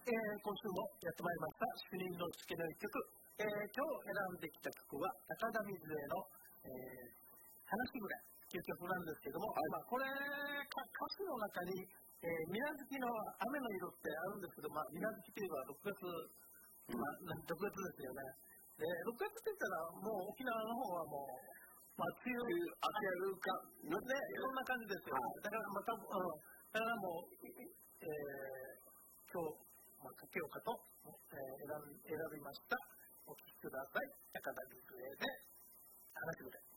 今週もやってまいりました主任の月の一曲、今日選んできた曲は高田水江の、話ぐらいという曲なんですけども、これ歌詞の中に、水無月の雨の色ってあるんですけど、水無月といえば6月、6月ですよね。で6月って言ったらもう沖縄の方はもう梅雨明けるかね、そんな感じですよ。だからもう、今日かけようかと、選びました。お聴きください。高田水江で話ぐらい。